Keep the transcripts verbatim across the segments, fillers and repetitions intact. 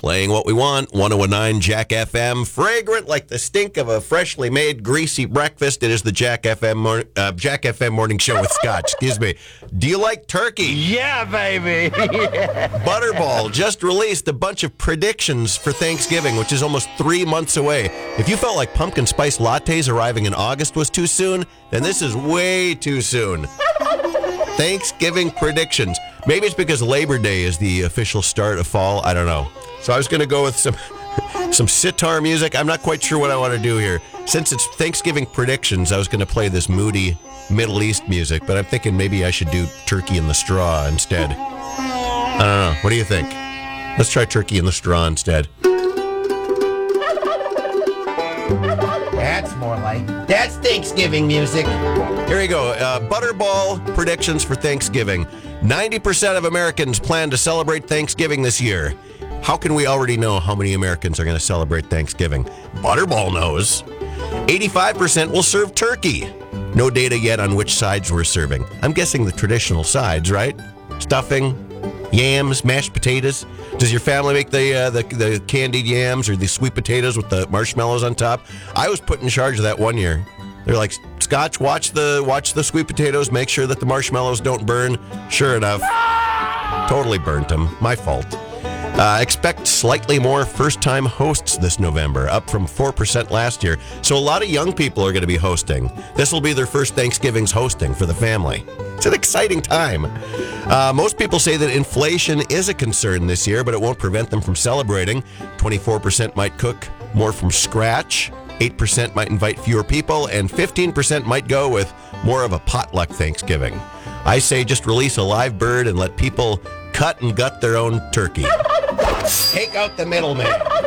Playing what we want, one oh one point nine Jack F M. Fragrant like the stink of a freshly made greasy breakfast. It is the Jack F M mor- uh, Jack F M Morning Show with Scott. Excuse me. Do you like turkey? Yeah, baby. Yeah. Butterball just released a bunch of predictions for Thanksgiving, which is almost three months away. If you felt like pumpkin spice lattes arriving in August was too soon, then this is way too soon. Thanksgiving predictions. Maybe it's because Labor Day is the official start of fall. I don't know. So I was going to go with some some sitar music. I'm not quite sure what I want to do here. Since it's Thanksgiving predictions, I was going to play this moody Middle East music, but I'm thinking maybe I should do Turkey in the Straw instead. I don't know. What do you think? Let's try Turkey in the Straw instead. That's more like... That's Thanksgiving music. Here we go. Uh, Butterball predictions for Thanksgiving. ninety percent of Americans plan to celebrate Thanksgiving this year. How can we already know how many Americans are going to celebrate Thanksgiving? Butterball knows. eighty-five percent will serve turkey. No data yet on which sides we're serving. I'm guessing the traditional sides, right? Stuffing, yams, mashed potatoes. Does your family make the, uh, the the candied yams or the sweet potatoes with the marshmallows on top? I was put in charge of that one year. They're like, Scotch, watch the watch the sweet potatoes. Make sure that the marshmallows don't burn. Sure enough, totally burnt them. My fault. Uh, expect slightly more first-time hosts this November, up from four percent last year. So a lot of young people are going to be hosting. This will be their first Thanksgiving's hosting for the family. It's an exciting time. Uh, most people say that inflation is a concern this year, but it won't prevent them from celebrating. twenty-four percent might cook more from scratch. eight percent might invite fewer people, and fifteen percent might go with more of a potluck Thanksgiving. I say just release a live bird and let people cut and gut their own turkey. Take out the middleman.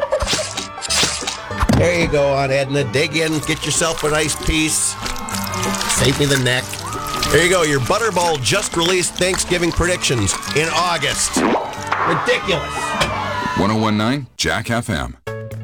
There you go, Aunt Edna. Dig in, get yourself a nice piece. Save me the neck. There you go, your Butterball just released Thanksgiving predictions in August. Ridiculous. one oh one point nine Jack F M.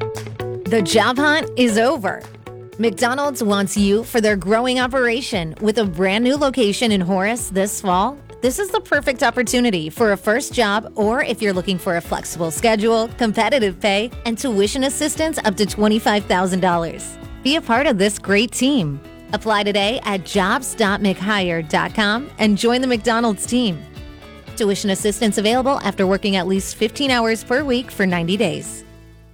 The job hunt is over. McDonald's wants you for their growing operation with a brand new location in Horace this fall. This is the perfect opportunity for a first job, or if you're looking for a flexible schedule, competitive pay, and tuition assistance up to twenty-five thousand dollars. Be a part of this great team. Apply today at jobs dot mchire dot com and join the McDonald's team. Tuition assistance available after working at least fifteen hours per week for ninety days.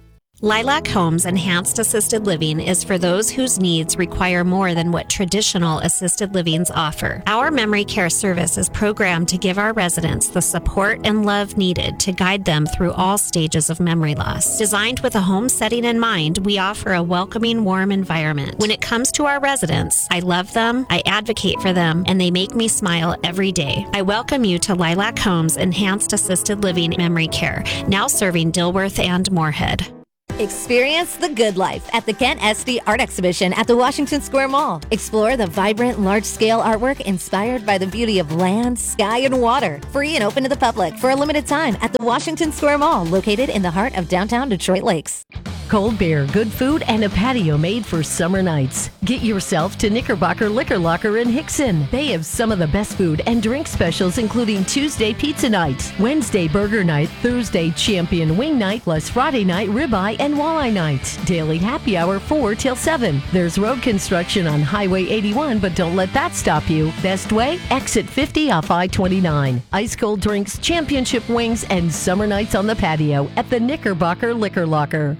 Lilac Homes Enhanced Assisted Living is for those whose needs require more than what traditional assisted livings offer. Our memory care service is programmed to give our residents the support and love needed to guide them through all stages of memory loss. Designed with a home setting in mind, we offer a welcoming, warm environment. When it comes to our residents, I love them, I advocate for them, and they make me smile every day. I welcome you to Lilac Homes Enhanced Assisted Living Memory Care, now serving Dilworth and Moorhead. Experience the good life at the Kent Esty Art Exhibition at the Washington Square Mall. Explore the vibrant, large-scale artwork inspired by the beauty of land, sky, and water. Free and open to the public for a limited time at the Washington Square Mall, located in the heart of downtown Detroit Lakes. Cold beer, good food, and a patio made for summer nights. Get yourself to Knickerbocker Liquor Locker in Hickson. They have some of the best food and drink specials, including Tuesday pizza night, Wednesday burger night, Thursday champion wing night, plus Friday night ribeye and walleye night. Daily happy hour four till seven. There's road construction on Highway eighty-one, but don't let that stop you. Best way? Exit fifty off I twenty-nine. Ice cold drinks, championship wings, and summer nights on the patio at the Knickerbocker Liquor Locker.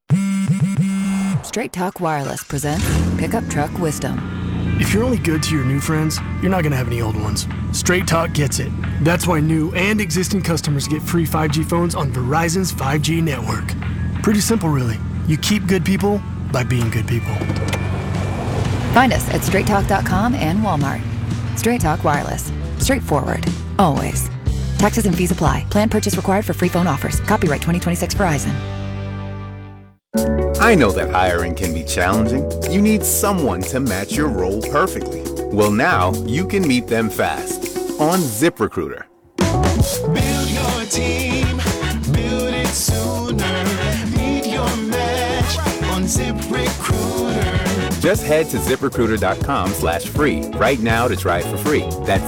Straight Talk Wireless presents Pickup Truck Wisdom. If you're only good to your new friends, you're not going to have any old ones. Straight Talk gets it. That's why new and existing customers get free five G phones on Verizon's five G network. Pretty simple, really. You keep good people by being good people. Find us at straight talk dot com and Walmart. Straight Talk Wireless. Straightforward. Always. Taxes and fees apply. Plan purchase required for free phone offers. Copyright twenty twenty-six Verizon. I know that hiring can be challenging. You need someone to match your role perfectly. Well, now you can meet them fast on ZipRecruiter. Build your team, build it sooner. Meet your match on ZipRecruiter. Just head to ZipRecruiter dot com slash free right now to try it for free. That's